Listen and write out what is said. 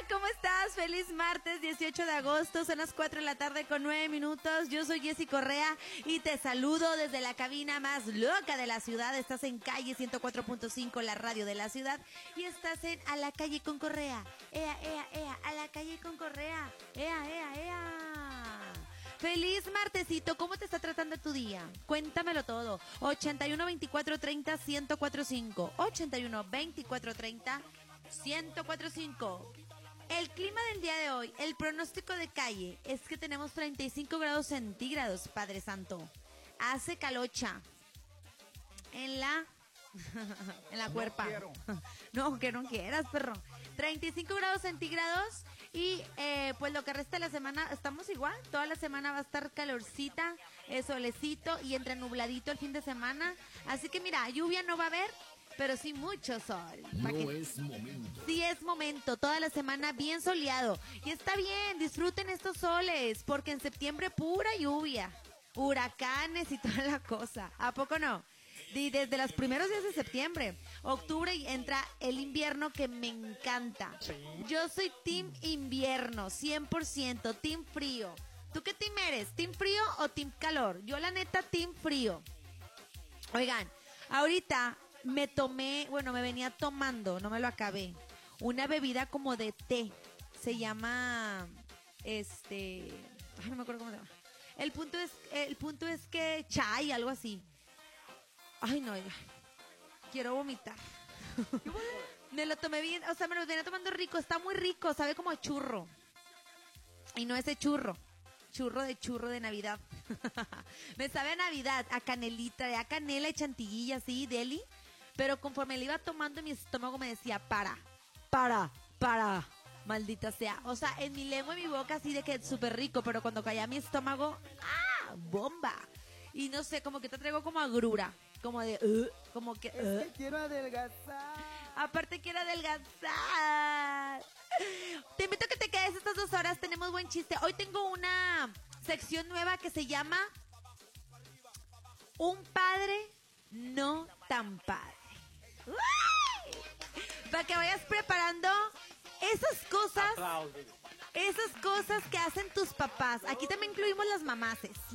¿cómo estás? Feliz martes 18 de agosto, son las 4 de la tarde con 9 minutos. Yo soy Jessy Correa y te saludo desde la cabina más loca de la ciudad. Estás en calle 104.5, la radio de la ciudad, y estás en A la Calle con Correa. Ea, ea, ea, A la Calle con Correa. Ea, ea, ea. Feliz martesito, ¿cómo te está tratando tu día? Cuéntamelo todo. 81 24 30 1045. 81 24 30 1045. El clima del día de hoy, el pronóstico de calle es que tenemos 35 grados centígrados, Padre Santo. Hace calocha en la cuerpa. No, que no quieras, perro. 35 grados centígrados y pues lo que resta de la semana estamos igual. Toda la semana va a estar calorcita, solecito y entre nubladito el fin de semana. Así que mira, lluvia no va a haber, pero sí mucho sol. No es momento. Sí es momento, toda la semana bien soleado. Y está bien, disfruten estos soles, porque en septiembre pura lluvia, huracanes y toda la cosa. ¿A poco no? Y desde los primeros días de septiembre, octubre, entra el invierno, que me encanta. Sí. Yo soy team invierno, 100%, team frío. ¿Tú qué team eres? ¿Team frío o team calor? Yo la neta, team frío. Oigan, ahorita me venía tomando, no me lo acabé, una bebida como de té. Se llama, no me acuerdo cómo se llama. El punto es que chai, algo así. Ay, no, quiero vomitar. Me lo tomé bien, o sea, me lo venía tomando rico, está muy rico, sabe como a churro. Y no ese churro de Navidad. Me sabe a Navidad, a canelita, a canela y chantilly así, deli. Pero conforme le iba tomando, mi estómago me decía, para, maldita sea. O sea, en mi lengua y mi boca así de que súper rico, pero cuando caía mi estómago, ¡ah! ¡Bomba! Y no sé, como que te traigo como agrura, como de, como que... Es que quiero adelgazar. Aparte quiero adelgazar. Te invito a que te quedes estas 2 horas, tenemos buen chiste. Hoy tengo una sección nueva que se llama Un padre no tan padre. ¡Uy! Para que vayas preparando esas cosas que hacen tus papás. Aquí también incluimos las mamases.